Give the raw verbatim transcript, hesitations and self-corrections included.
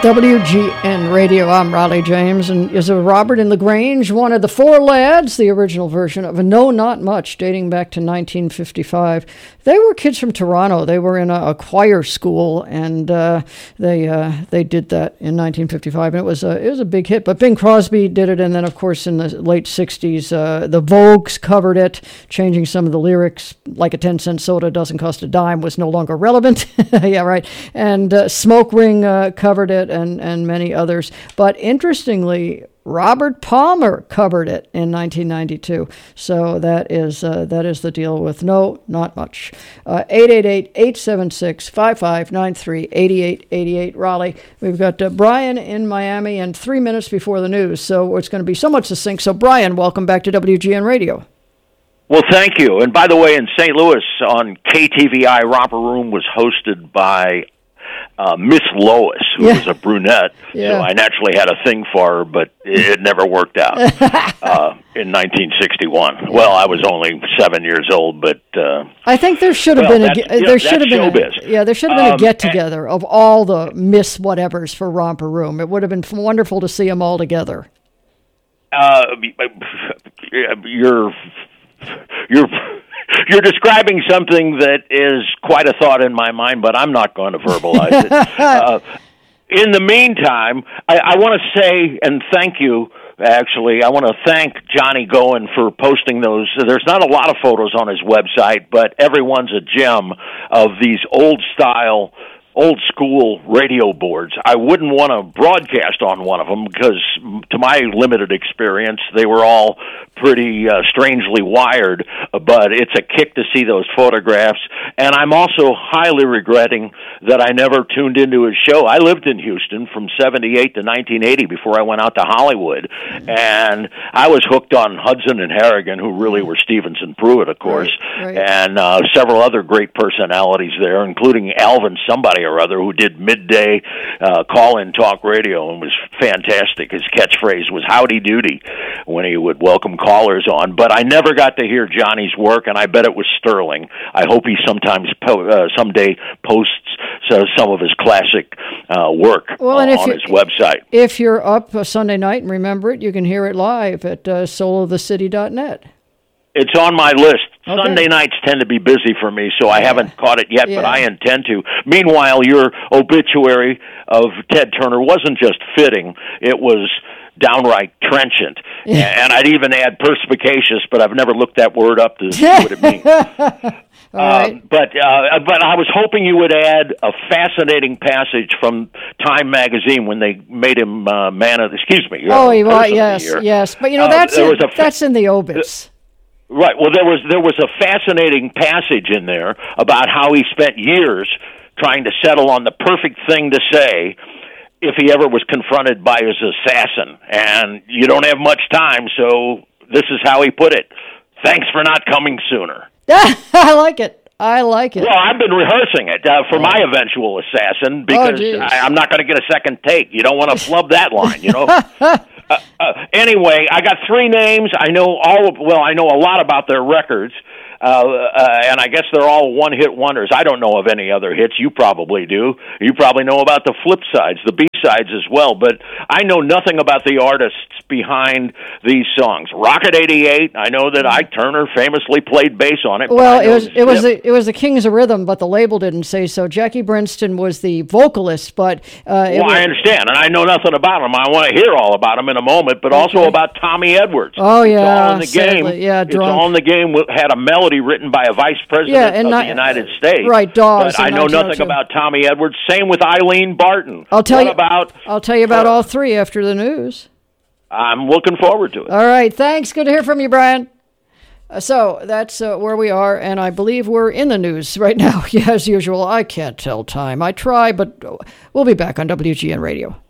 W G N Radio, I'm Raleigh James, and is a Robert in LaGrange, one of the Four Lads, the original version of a No Not Much, dating back to nineteen fifty-five. They were kids from Toronto. They were in a, a choir school, and uh, they uh, they did that in nineteen fifty-five, and it was a, it was a big hit. But Bing Crosby did it, and then, of course, in the late sixties, uh, the Vogues covered it, changing some of the lyrics, like a ten-cent soda doesn't cost a dime was no longer relevant. Yeah, right. And uh, Smoke Ring uh, covered it, and, and many others. But interestingly, Robert Palmer covered it in nineteen ninety-two. So that is uh, that is the deal with No Not Much. Uh, eight eight eight, eight seven six, five five nine three, eight eight eight eight, Raleigh. We've got uh, Brian in Miami and three minutes before the news. So it's going to be somewhat succinct. So Brian, welcome back to W G N Radio. Well, thank you. And by the way, in Saint Louis on K T V I, Romper Room was hosted by Uh, Miss Lois, who yeah. was a brunette, yeah. so I naturally had a thing for her, but it never worked out uh, in nineteen sixty-one. Yeah. Well, I was only seven years old, but uh, I think there should have well, been a that's, there you know, should have been showbiz. a, yeah there should have been um, a get together of all the Miss whatevers for Romper Room. It would have been wonderful to see them all together. Uh, you're you're. You're describing something that is quite a thought in my mind, but I'm not going to verbalize it. Uh, in the meantime, I, I want to say and thank you, actually. I want to thank Johnny Goen for posting those. There's not a lot of photos on his website, but everyone's a gem of these old-style, old-school radio boards. I wouldn't want to broadcast on one of them because, to my limited experience, they were all pretty uh, strangely wired, but it's a kick to see those photographs. And I'm also highly regretting that I never tuned into his show. I lived in Houston from seventy-eight to nineteen eighty before I went out to Hollywood, and I was hooked on Hudson and Harrigan, who really were Stevens and Pruitt, of course, right, right. and uh, several other great personalities there, including Alvin somebody or other, who did midday uh, call-in talk radio and was fantastic. His catchphrase was "Howdy Doody" when he would welcome callers on. But I never got to hear Johnny's work, and I bet it was sterling. I hope he sometimes po- uh, someday posts uh, some of his classic uh, work well, uh, and if on you, his website. If you're up a Sunday night and remember it, you can hear it live at uh, soul of the city dot net. It's on my list. Okay. Sunday nights tend to be busy for me, so I yeah. haven't caught it yet, yeah. but I intend to. Meanwhile, your obituary of Ted Turner wasn't just fitting, it was downright trenchant. Yeah. And I'd even add perspicacious, but I've never looked that word up to see what it means. All right. Uh, but uh, but I was hoping you would add a fascinating passage from Time magazine when they made him uh, man of, excuse me. Oh, he was, person yes, of the year. yes. But, you know, Uh, that's, there in, was a fa- that's in the obits. Right. Well, there was there was a fascinating passage in there about how he spent years trying to settle on the perfect thing to say if he ever was confronted by his assassin. And you don't have much time, so this is how he put it. Thanks for not coming sooner. I like it. I like it. Well, I've been rehearsing it uh, for my eventual assassin because oh, I, I'm not going to get a second take. You don't want to flub that line, you know. uh, uh, anyway, I got three names. I know all of, well, I know a lot about their records. Uh, uh, and I guess they're all one-hit wonders. I don't know of any other hits. You probably do. You probably know about the flip sides, the B-sides as well. But I know nothing about the artists behind these songs. Rocket eighty-eight, I know that Ike Turner famously played bass on it. Well, it was it was the, it was the Kings of Rhythm, but the label didn't say so. Jackie Brinston was the vocalist, but uh, it well, was, I understand, and I know nothing about him. I want to hear all about him in a moment, but also okay. about Tommy Edwards. Oh it's yeah, all in the sadly. game. Yeah, it's drunk. all in the game. Had a melody written by a vice president yeah, and of not, the United States. Right, Dawes. But I know nothing about Tommy Edwards. Same with Eileen Barton. I'll tell what you about. I'll tell you about all three after the news. I'm looking forward to it. All right, thanks. Good to hear from you, Brian. Uh, so that's uh, where we are, and I believe we're in the news right now. Yeah, as usual, I can't tell time. I try, but we'll be back on W G N Radio.